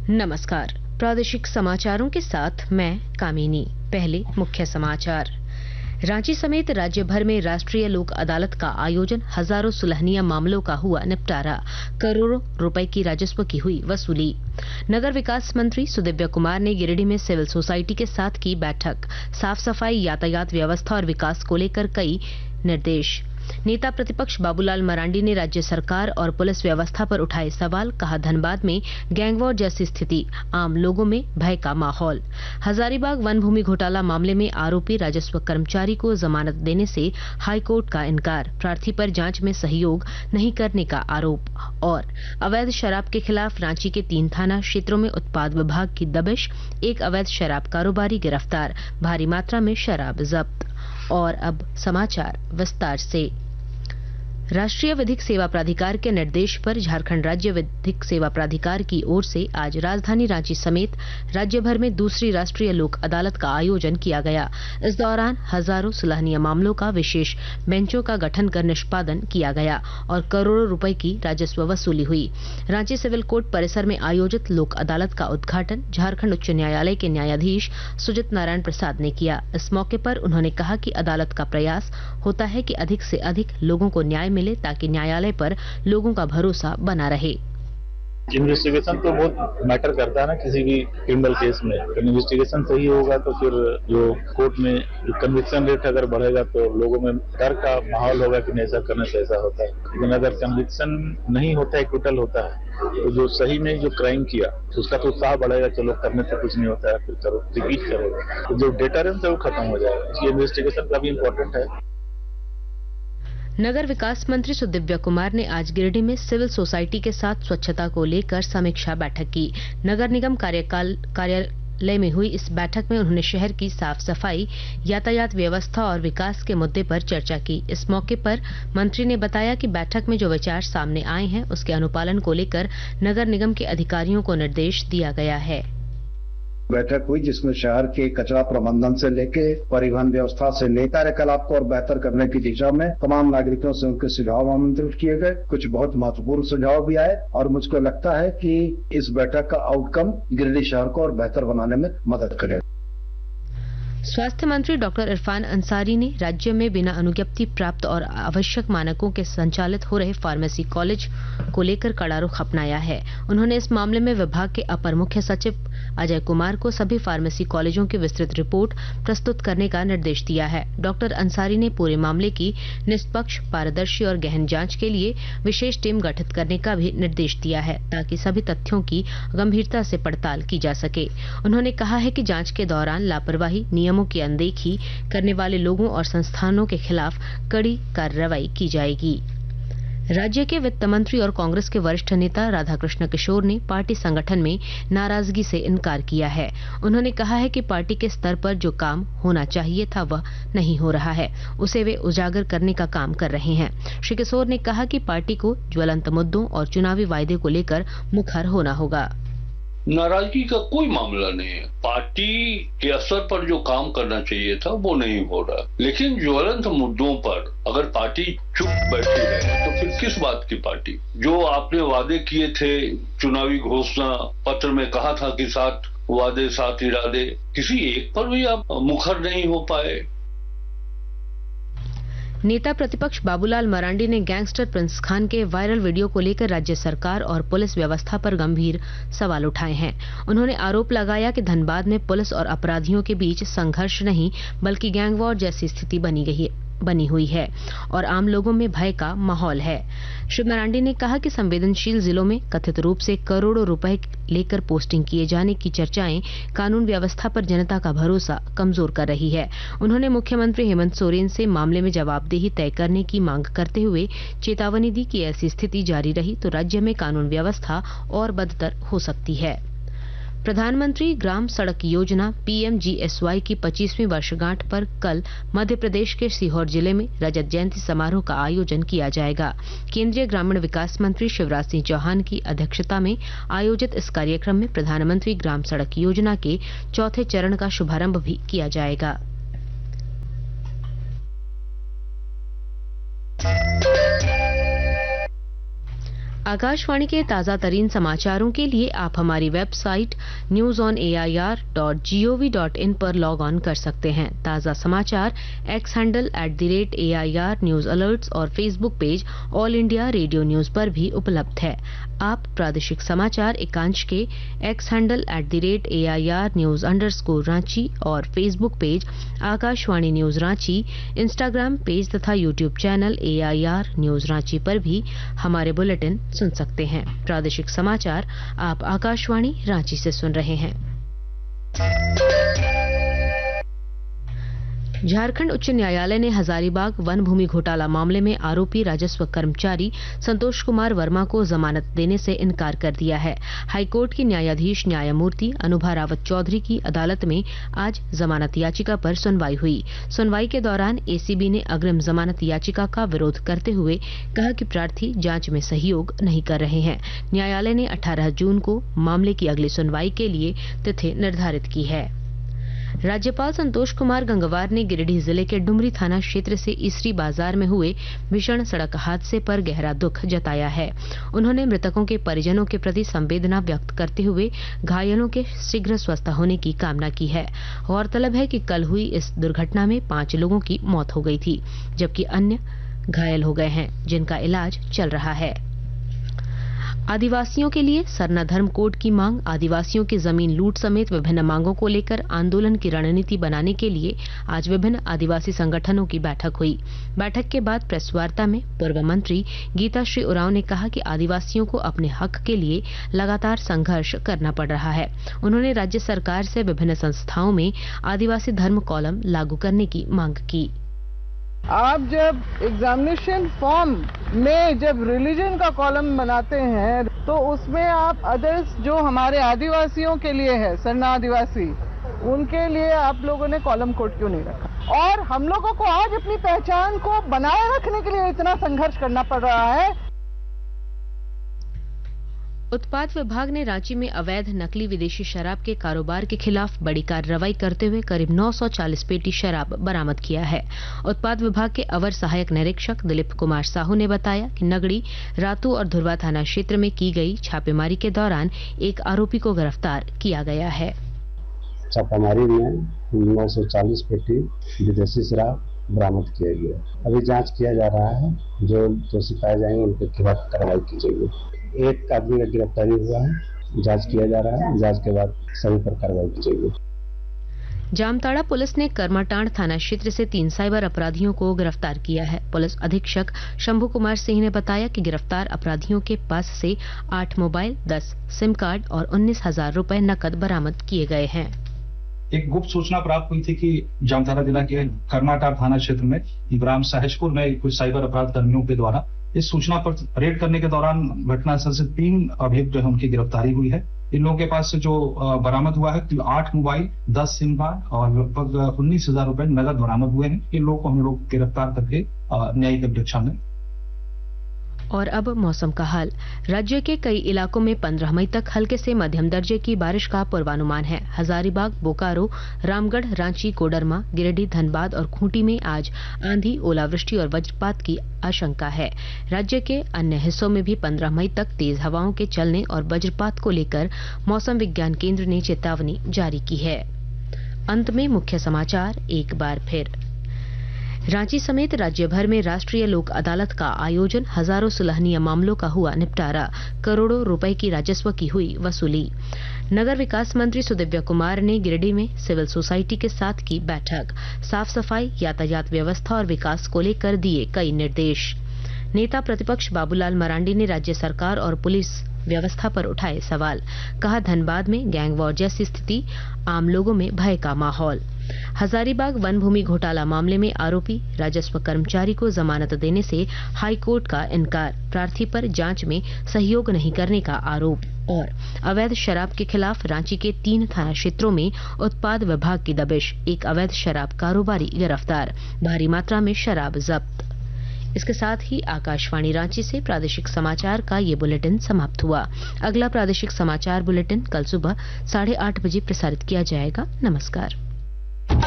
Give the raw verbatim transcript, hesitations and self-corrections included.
नमस्कार, प्रादेशिक समाचारों के साथ मैं कामिनी। पहले मुख्य समाचार। रांची समेत राज्य भर में राष्ट्रीय लोक अदालत का आयोजन, हजारों सुलहनिया मामलों का हुआ निपटारा, करोड़ों रुपए की राजस्व की हुई वसूली। नगर विकास मंत्री सुदिव्य कुमार ने गिरिडीह में सिविल सोसाइटी के साथ की बैठक, साफ सफाई, यातायात व्यवस्था और विकास को लेकर कई निर्देश। नेता प्रतिपक्ष बाबूलाल मरांडी ने राज्य सरकार और पुलिस व्यवस्था पर उठाए सवाल, कहा धनबाद में गैंगवॉर जैसी स्थिति, आम लोगों में भय का माहौल। हजारीबाग वन भूमि घोटाला मामले में आरोपी राजस्व कर्मचारी को जमानत देने से हाईकोर्ट का इनकार, प्रार्थी पर जांच में सहयोग नहीं करने का आरोप। और अवैध शराब के खिलाफ रांची के तीन थाना क्षेत्रों में उत्पाद विभाग की दबिश, एक अवैध शराब कारोबारी गिरफ्तार, भारी मात्रा में शराब जब्त। और अब समाचार विस्तार से। राष्ट्रीय विधिक सेवा प्राधिकार के निर्देश पर झारखंड राज्य विधिक सेवा प्राधिकार की ओर से आज राजधानी रांची समेत राज्य भर में दूसरी राष्ट्रीय लोक अदालत का आयोजन किया गया। इस दौरान हजारों सुलहनिया मामलों का विशेष बेंचों का गठन कर निष्पादन किया गया और करोड़ों रुपए की राजस्व वसूली हुई। रांची सिविल कोर्ट परिसर में आयोजित लोक अदालत का उद्घाटन झारखंड उच्च न्यायालय के न्यायाधीश सुजित नारायण प्रसाद ने किया। इस मौके पर उन्होंने कहा कि अदालत का प्रयास होता है कि अधिक से अधिक लोगों को न्याय मिले, ताकि न्यायालय पर लोगों का भरोसा बना रहे। इन्वेस्टिगेशन तो बहुत मैटर करता है ना किसी भी क्रिमिनल केस में। तो इन्वेस्टिगेशन सही होगा तो फिर जो कोर्ट में कन्विक्शन रेट अगर बढ़ेगा तो लोगों में डर का माहौल होगा कि ऐसा करने से ऐसा होता है। लेकिन अगर कन्विक्शन नहीं होता है, एक्विटल होता है, तो जो सही में जो क्राइम किया उसका तो उत्साह बढ़ेगा, चलो करने से कुछ नहीं होता है, फिर करो, रिपीट करेगा, तो जो डेटरेंस है वो खत्म हो जाएगा। इसलिए इन्वेस्टिगेशन काफी इंपॉर्टेंट है। नगर विकास मंत्री सुदिव्य कुमार ने आज गिरिडीह में सिविल सोसाइटी के साथ स्वच्छता को लेकर समीक्षा बैठक की। नगर निगम कार्यकाल कार्यालय में हुई इस बैठक में उन्होंने शहर की साफ सफाई, यातायात व्यवस्था और विकास के मुद्दे पर चर्चा की। इस मौके पर मंत्री ने बताया कि बैठक में जो विचार सामने आए हैं उसके अनुपालन को लेकर नगर निगम के अधिकारियों को निर्देश दिया गया है। बैठक हुई जिसमें शहर के कचरा प्रबंधन से लेके परिवहन व्यवस्था से लेकर कार्यकलाप को और बेहतर करने की दिशा में तमाम नागरिकों से उनके सुझाव आमंत्रित किए गए। कुछ बहुत महत्वपूर्ण सुझाव भी आए और मुझको लगता है कि इस बैठक का आउटकम गिरिडीह शहर को और बेहतर बनाने में मदद करेगा। स्वास्थ्य मंत्री डॉक्टर इरफान अंसारी ने राज्य में बिना अनुज्ञप्ति प्राप्त और आवश्यक मानकों के संचालित हो रहे फार्मेसी कॉलेज को लेकर कड़ा रुख अपनाया है। उन्होंने इस मामले में विभाग के अपर मुख्य सचिव अजय कुमार को सभी फार्मेसी कॉलेजों की विस्तृत रिपोर्ट प्रस्तुत करने का निर्देश दिया है। डॉक्टर अंसारी ने पूरे मामले की निष्पक्ष, पारदर्शी और गहन जांच के लिए विशेष टीम गठित करने का भी निर्देश दिया है, ताकि सभी तथ्यों की गंभीरता से पड़ताल की जा सके। उन्होंने कहा है कि जांच के दौरान लापरवाही, नियमों की अनदेखी करने वाले लोगों और संस्थानों के खिलाफ कड़ी कार्रवाई की जाएगी। राज्य के वित्त मंत्री और कांग्रेस के वरिष्ठ नेता राधाकृष्ण किशोर ने पार्टी संगठन में नाराजगी से इनकार किया है। उन्होंने कहा है कि पार्टी के स्तर पर जो काम होना चाहिए था वह नहीं हो रहा है, उसे वे उजागर करने का काम कर रहे हैं। श्री किशोर ने कहा कि पार्टी को ज्वलंत मुद्दों और चुनावी वायदे को लेकर मुखर होना होगा। नाराजगी का कोई मामला नहीं है। पार्टी के स्तर पर जो काम करना चाहिए था वो नहीं हो रहा, लेकिन ज्वलंत मुद्दों पर अगर पार्टी चुप बैठी है तो फिर किस बात की पार्टी? जो आपने वादे किए थे, चुनावी घोषणा पत्र में कहा था कि सात वादे सात इरादे, किसी एक पर भी आप मुखर नहीं हो पाए। नेता प्रतिपक्ष बाबूलाल मरांडी ने गैंगस्टर प्रिंस खान के वायरल वीडियो को लेकर राज्य सरकार और पुलिस व्यवस्था पर गंभीर सवाल उठाए हैं। उन्होंने आरोप लगाया कि धनबाद में पुलिस और अपराधियों के बीच संघर्ष नहीं बल्कि गैंगवॉर जैसी स्थिति बनी गई है बनी हुई है और आम लोगों में भय का माहौल है। श्री मरांडी ने कहा कि संवेदनशील जिलों में कथित रूप से करोड़ों रुपए लेकर पोस्टिंग किए जाने की चर्चाएं कानून व्यवस्था पर जनता का भरोसा कमजोर कर रही है। उन्होंने मुख्यमंत्री हेमंत सोरेन से मामले में जवाबदेही तय करने की मांग करते हुए चेतावनी दी कि ऐसी स्थिति जारी रही तो राज्य में कानून व्यवस्था और बदतर हो सकती है। प्रधानमंत्री ग्राम सड़क योजना P M G S Y की पच्चीसवीं वर्षगांठ पर कल मध्य प्रदेश के सीहोर जिले में रजत जयंती समारोह का आयोजन किया जाएगा। केंद्रीय ग्रामीण विकास मंत्री शिवराज सिंह चौहान की अध्यक्षता में आयोजित इस कार्यक्रम में प्रधानमंत्री ग्राम सड़क योजना के चौथे चरण का शुभारंभ भी किया जाएगा। आकाशवाणी के ताजा तरीन समाचारों के लिए आप हमारी website news on A I R dot G O V dot in पर लॉग ऑन कर सकते हैं। ताजा समाचार x handle at the rate A I R news alerts और Facebook page all India radio news पर भी उपलब्ध है। आप प्रादेशिक समाचार एकांश के x handle at the rate A I R news under score Ranchi और Facebook page Akashvani news Ranchi, Instagram page तथा YouTube channel A I R news Ranchi पर भी हमारे बुलेटिन सुन सकते हैं। प्रादेशिक समाचार आप आकाशवाणी रांची से सुन रहे हैं। झारखंड उच्च न्यायालय ने हजारीबाग वन भूमि घोटाला मामले में आरोपी राजस्व कर्मचारी संतोष कुमार वर्मा को जमानत देने से इनकार कर दिया है। हाईकोर्ट की न्यायाधीश न्यायमूर्ति अनुभा रावत चौधरी की अदालत में आज जमानत याचिका पर सुनवाई हुई। सुनवाई के दौरान ए सी बी ने अग्रिम जमानत याचिका का विरोध करते हुए कहा कि प्रार्थी जांच में सहयोग नहीं कर रहे हैं। न्यायालय ने अठारह जून को मामले की अगली सुनवाई के लिए तिथि निर्धारित की है। राज्यपाल संतोष कुमार गंगवार ने गिरिडीह जिले के डुमरी थाना क्षेत्र से ईसरी बाजार में हुए भीषण सड़क हादसे पर गहरा दुख जताया है। उन्होंने मृतकों के परिजनों के प्रति संवेदना व्यक्त करते हुए घायलों के शीघ्र स्वस्थ होने की कामना की है। गौरतलब है कि कल हुई इस दुर्घटना में पांच लोगों की मौत हो गई थी, जबकि अन्य घायल हो गए हैं, जिनका इलाज चल रहा है। आदिवासियों के लिए सरना धर्म कोड की मांग। आदिवासियों की जमीन लूट समेत विभिन्न मांगों को लेकर आंदोलन की रणनीति बनाने के लिए आज विभिन्न आदिवासी संगठनों की बैठक हुई। बैठक के बाद प्रेस वार्ता में पूर्व मंत्री गीता श्री उरांव ने कहा कि आदिवासियों को अपने हक के लिए लगातार संघर्ष करना पड़ रहा है। उन्होंने राज्य सरकार से विभिन्न संस्थाओं में आदिवासी धर्म कॉलम लागू करने की मांग की। आप जब एग्जामिनेशन फॉर्म में जब रिलीजन का कॉलम बनाते हैं तो उसमें आप अदर्स जो हमारे आदिवासियों के लिए है, सरना आदिवासी, उनके लिए आप लोगों ने कॉलम कोड क्यों नहीं रखा? और हम लोगों को आज अपनी पहचान को बनाए रखने के लिए इतना संघर्ष करना पड़ रहा है। उत्पाद विभाग ने रांची में अवैध नकली विदेशी शराब के कारोबार के खिलाफ बड़ी कार्रवाई करते हुए करीब नौ सौ चालीस पेटी शराब बरामद किया है। उत्पाद विभाग के अवर सहायक निरीक्षक दिलीप कुमार साहू ने बताया कि नगड़ी, रातू और धुरवा थाना क्षेत्र में की गई छापेमारी के दौरान एक आरोपी को गिरफ्तार किया गया है। छापेमारी में नौ सौ चालीस पेटी विदेशी शराब बरामद किया गया। अभी जाँच किया जा रहा है, जो दोषी पाए जाएंगे उनके खिलाफ कार्रवाई की जाएगी। एक आदमी का गिरफ्तारी हुआ है, जांच किया जा रहा है, जांच के बाद सभी पर कार्रवाई की जाएगी। जामताड़ा पुलिस ने कर्माटांड़ थाना क्षेत्र से तीन साइबर अपराधियों को गिरफ्तार किया है। पुलिस अधीक्षक शंभू कुमार सिंह ने बताया कि गिरफ्तार अपराधियों के पास से आठ मोबाइल, दस सिम कार्ड और उन्नीस हजार रूपए नकद बरामद किए गए हैं। एक गुप्त सूचना प्राप्त हुई थी कि जामताड़ा जिला के कर्माटांड़ थाना क्षेत्र में ग्राम साहेजपुर में कुछ साइबर अपराध कर्मियों के द्वारा इस सूचना पर रेड करने के दौरान घटनास्थल से तीन अभियुक्त जो है उनकी गिरफ्तारी हुई है। इन लोगों के पास से जो बरामद हुआ है आठ मोबाइल, दस सिम कार्ड और लगभग उन्नीस हजार रुपए नगद बरामद हुए हैं। इन लोगों को हम लोग गिरफ्तार करके न्यायिक अभिरक्षा में। और अब मौसम का हाल। राज्य के कई इलाकों में पंद्रह मई तक हल्के से मध्यम दर्जे की बारिश का पूर्वानुमान है। हजारीबाग, बोकारो, रामगढ़, रांची, कोडरमा, गिरिडीह, धनबाद और खूंटी में आज आंधी, ओलावृष्टि और वज्रपात की आशंका है। राज्य के अन्य हिस्सों में भी पंद्रह मई तक तेज हवाओं के चलने और वज्रपात को लेकर मौसम विज्ञान केंद्र ने चेतावनी जारी की है। अंत में मुख्य समाचार एक बार फिर। रांची समेत राज्य भर में राष्ट्रीय लोक अदालत का आयोजन, हजारों सुलहनीय मामलों का हुआ निपटारा, करोड़ों रुपए की राजस्व की हुई वसूली। नगर विकास मंत्री सुदिव्य कुमार ने गिरिडीह में सिविल सोसाइटी के साथ की बैठक। साफ सफाई, यातायात व्यवस्था और विकास को लेकर दिए कई निर्देश। नेता प्रतिपक्ष बाबूलाल मरांडी ने राज्य सरकार और पुलिस व्यवस्था पर उठाए सवाल। कहा, धनबाद में गैंगवॉर जैसी स्थिति, आम लोगों में भय का माहौल। हजारीबाग वन भूमि घोटाला मामले में आरोपी राजस्व कर्मचारी को जमानत देने से हाईकोर्ट का इनकार। प्रार्थी पर जांच में सहयोग नहीं करने का आरोप। और अवैध शराब के खिलाफ रांची के तीन थाना क्षेत्रों में उत्पाद विभाग की दबिश, एक अवैध शराब कारोबारी गिरफ्तार, भारी मात्रा में शराब जब्त। इसके साथ ही आकाशवाणी रांची से प्रादेशिक समाचार का ये बुलेटिन समाप्त हुआ। अगला प्रादेशिक समाचार बुलेटिन कल सुबह साढ़े आठ बजे प्रसारित किया जाएगा। नमस्कार।